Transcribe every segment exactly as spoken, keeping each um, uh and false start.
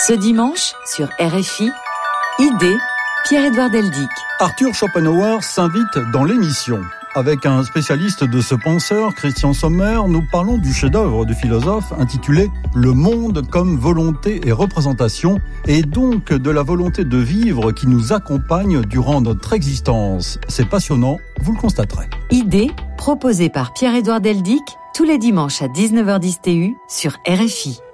Ce dimanche, sur R F I, Idée, Pierre-Édouard Deldic. Arthur Schopenhauer s'invite dans l'émission. Avec un spécialiste de ce penseur, Christian Sommer, nous parlons du chef-d'œuvre du philosophe intitulé « Le monde comme volonté et représentation » et donc de la volonté de vivre qui nous accompagne durant notre existence. C'est passionnant, vous le constaterez. Idée, proposée par Pierre-Édouard Deldic, tous les dimanches à dix-neuf heures dix T U sur R F I.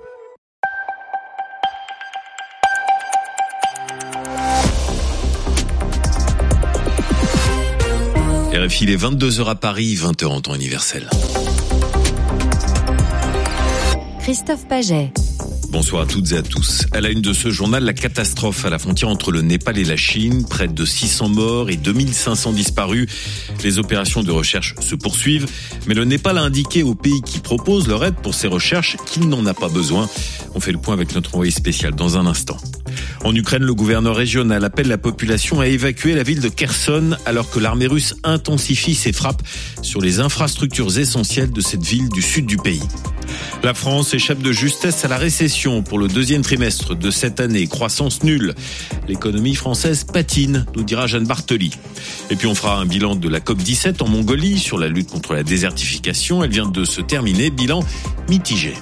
R F I, il est vingt-deux heures à Paris, vingt heures en temps universel. Christophe Paget. Bonsoir à toutes et à tous. À la une de ce journal, la catastrophe à la frontière entre le Népal et la Chine. Près de six cents morts et deux mille cinq cents disparus. Les opérations de recherche se poursuivent. Mais le Népal a indiqué aux pays qui proposent leur aide pour ces recherches qu'il n'en a pas besoin. On fait le point avec notre envoyé spécial dans un instant. En Ukraine, le gouverneur régional appelle la population à évacuer la ville de Kherson alors que l'armée russe intensifie ses frappes sur les infrastructures essentielles de cette ville du sud du pays. La France échappe de justesse à la récession pour le deuxième trimestre de cette année. Croissance nulle. L'économie française patine, nous dira Jeanne Bartoli. Et puis on fera un bilan de la COP dix-sept en Mongolie sur la lutte contre la désertification. Elle vient de se terminer. Bilan mitigé.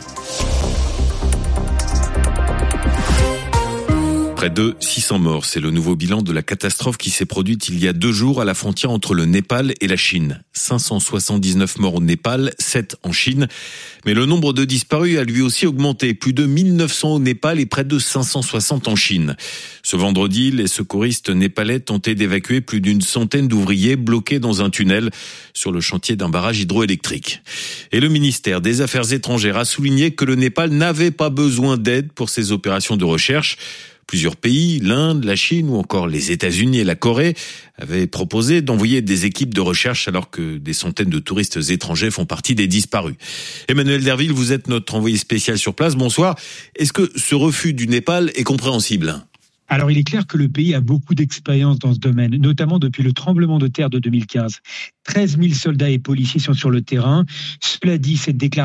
Près de six cents morts, c'est le nouveau bilan de la catastrophe qui s'est produite il y a deux jours à la frontière entre le Népal et la Chine. cinq cent soixante-dix-neuf morts au Népal, sept en Chine. Mais le nombre de disparus a lui aussi augmenté. Plus de mille neuf cents au Népal et près de cinq cent soixante en Chine. Ce vendredi, les secouristes népalais tentaient d'évacuer plus d'une centaine d'ouvriers bloqués dans un tunnel sur le chantier d'un barrage hydroélectrique. Et le ministère des Affaires étrangères a souligné que le Népal n'avait pas besoin d'aide pour ses opérations de recherche. Plusieurs pays, l'Inde, la Chine ou encore les États-Unis et la Corée, avaient proposé d'envoyer des équipes de recherche alors que des centaines de touristes étrangers font partie des disparus. Emmanuel Derville, vous êtes notre envoyé spécial sur place. Bonsoir. Est-ce que ce refus du Népal est compréhensible ? Alors, il est clair que le pays a beaucoup d'expérience dans ce domaine, notamment depuis le tremblement de terre de deux mille quinze. treize mille soldats et policiers sont sur le terrain. Cela dit, cette déclaration